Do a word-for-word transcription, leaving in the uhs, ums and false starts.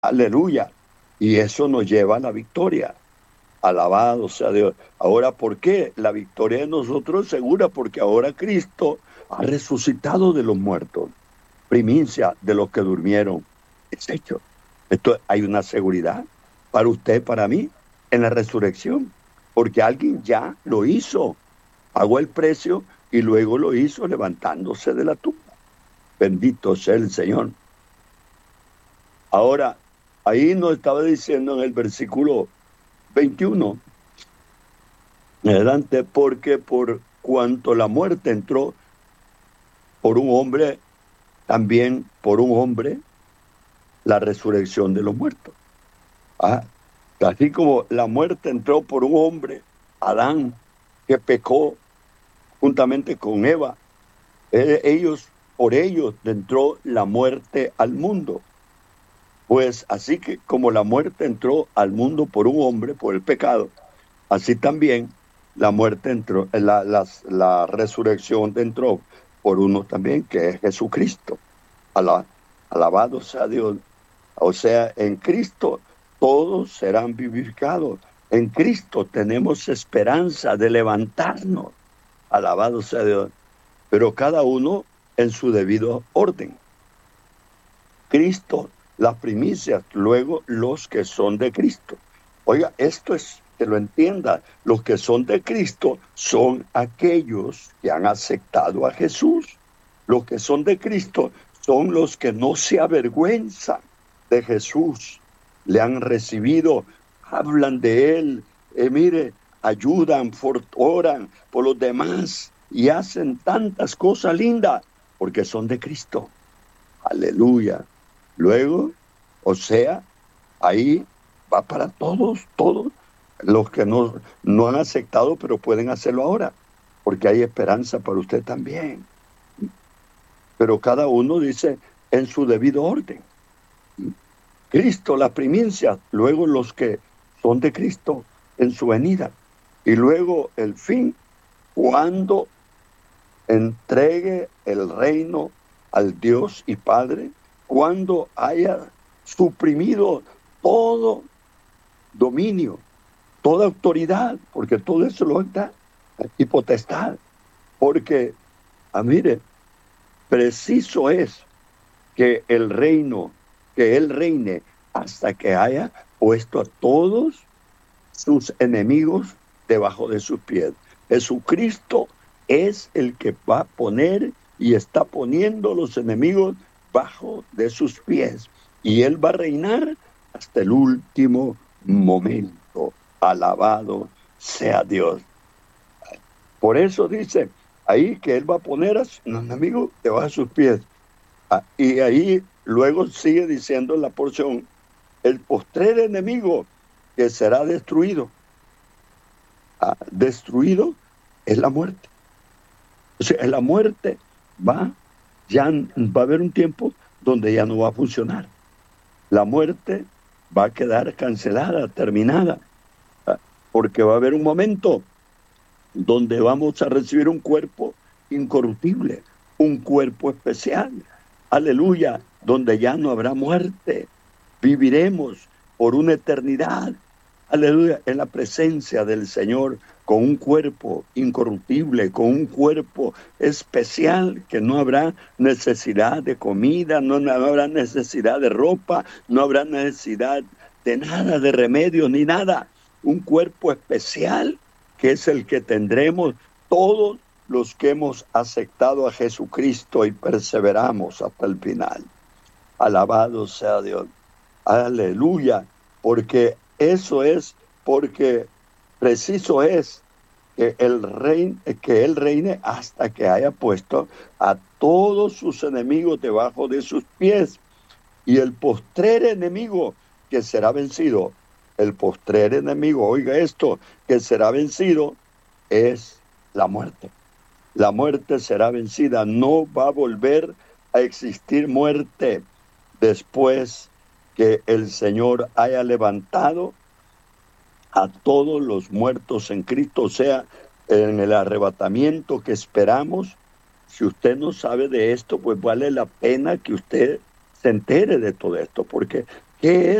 Aleluya. Y eso nos lleva a la victoria. Alabado sea Dios. Ahora, ¿por qué? La victoria de nosotros es segura, porque ahora Cristo ha resucitado de los muertos. Primicia de los que durmieron. Es hecho. Esto hay una seguridad para usted, para mí, en la resurrección, porque alguien ya lo hizo, pagó el precio y luego lo hizo levantándose de la tumba. Bendito sea el Señor. Ahora, ahí nos estaba diciendo en el versículo veintiuno, adelante, porque por cuanto la muerte entró por un hombre, también por un hombre, la resurrección de los muertos. Ah, así como la muerte entró por un hombre, Adán, que pecó juntamente con Eva, eh, ellos, por ellos entró la muerte al mundo. Pues así que como la muerte entró al mundo por un hombre, por el pecado, así también la muerte entró, la, la, la resurrección entró por uno también, que es Jesucristo. Alab, alabado sea Dios. O sea, en Cristo todos serán vivificados. En Cristo tenemos esperanza de levantarnos. Alabado sea Dios. Pero cada uno en su debido orden. Cristo, las primicias, luego los que son de Cristo. Oiga, esto es, que lo entienda, los que son de Cristo son aquellos que han aceptado a Jesús. Los que son de Cristo son los que no se avergüenzan de Jesús, le han recibido, hablan de Él, eh, mire, ayudan, for, oran por los demás y hacen tantas cosas lindas porque son de Cristo. Aleluya. Luego, o sea, ahí va para todos, todos los que no, no han aceptado, pero pueden hacerlo ahora, porque hay esperanza para usted también. Pero cada uno dice en su debido orden. Cristo, la primicia, luego los que son de Cristo en su venida, y luego el fin, cuando entregue el reino al Dios y Padre, cuando haya suprimido todo dominio, toda autoridad, porque todo eso lo está, y potestad, porque, ah, mire, preciso es que el reino, que Él reine hasta que haya puesto a todos sus enemigos debajo de sus pies. Jesucristo es el que va a poner y está poniendo los enemigos bajo de sus pies. Y Él va a reinar hasta el último momento. Alabado sea Dios. Por eso dice ahí que Él va a poner a sus enemigos debajo de sus pies. Ah, y ahí luego sigue diciendo la porción, el postrer enemigo que será destruido. Ah, destruido es la muerte. O sea, la muerte va, ya va a haber un tiempo donde ya no va a funcionar. La muerte va a quedar cancelada, terminada, ah, porque va a haber un momento donde vamos a recibir un cuerpo incorruptible, un cuerpo especial. Aleluya, donde ya no habrá muerte. Viviremos por una eternidad. Aleluya, en la presencia del Señor, con un cuerpo incorruptible, con un cuerpo especial, que no habrá necesidad de comida, no, no habrá necesidad de ropa, no habrá necesidad de nada, de remedio, ni nada. Un cuerpo especial que es el que tendremos todos los que hemos aceptado a Jesucristo y perseveramos hasta el final. Alabado sea Dios. Aleluya, porque eso es, porque preciso es que, el rey, que Él reine hasta que haya puesto a todos sus enemigos debajo de sus pies. Y el postrer enemigo que será vencido, el postrer enemigo, oiga esto, que será vencido es la muerte. La muerte será vencida, no va a volver a existir muerte después que el Señor haya levantado a todos los muertos en Cristo, o sea, en el arrebatamiento que esperamos. Si usted no sabe de esto, pues vale la pena que usted se entere de todo esto, porque ¿Qué